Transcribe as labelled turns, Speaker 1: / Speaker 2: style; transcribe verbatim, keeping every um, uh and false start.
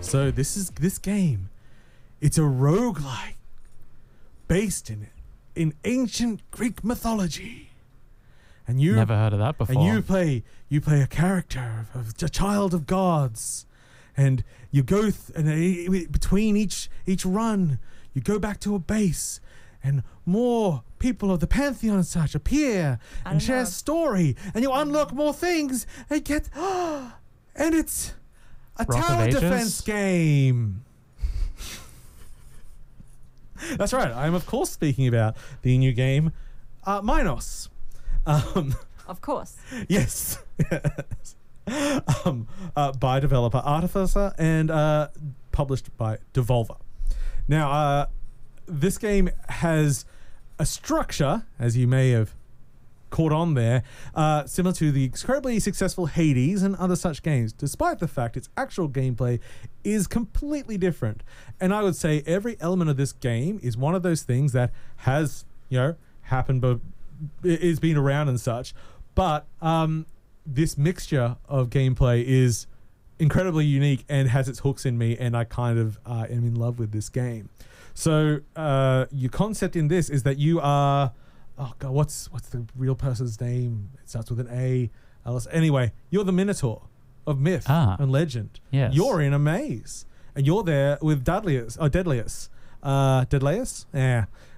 Speaker 1: So this is this game. It's a roguelike based in in ancient Greek mythology. And you
Speaker 2: Never heard of that before.
Speaker 1: And you play you play a character of a child of gods, and you go th- and uh, between each each run, you go back to a base, and more people of the pantheon and such appear and share a story, and you unlock more things and get and it's a
Speaker 2: Rock of
Speaker 1: tower
Speaker 2: Ages?
Speaker 1: defense game. That's right. I am of course speaking about the new game, uh, Minos. Um,
Speaker 3: Of course.
Speaker 1: yes. yes. Um, uh, by developer Artificer and uh, published by Devolver. Now, uh, this game has a structure, as you may have caught on there, uh, similar to the incredibly successful Hades and other such games, despite the fact its actual gameplay is completely different. And I would say every element of this game is one of those things that has, you know, happened, but is been around and such. But um, this mixture of gameplay is incredibly unique and has its hooks in me, and I kind of uh, am in love with this game. So uh, your concept in this is that you are, oh god, what's what's the real person's name? It starts with an A. Alice. Anyway, you're the Minotaur of myth
Speaker 2: Ah,
Speaker 1: and legend.
Speaker 2: yes.
Speaker 1: You're in a maze, and you're there with Dudleyus, or Deadlius. Uh, Deadlius? Yeah.